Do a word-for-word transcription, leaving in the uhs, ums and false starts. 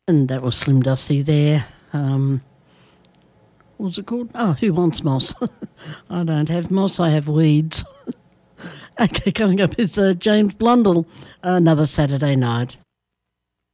And that was Slim Dusty there. Um, what was it called? Oh, Who Wants Moss? I don't have moss, I have weeds. Okay, coming up is uh, James Blundell, another Saturday night.